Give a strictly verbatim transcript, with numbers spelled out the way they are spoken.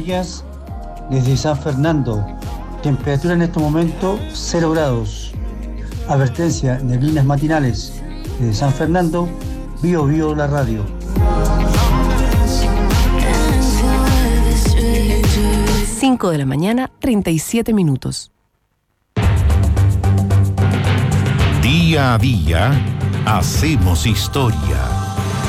días desde San Fernando. Temperatura en este momento cero grados. Advertencia, neblinas matinales desde San Fernando. Bio Bio la radio. cinco de la mañana, treinta y siete minutos. Día a día hacemos historia.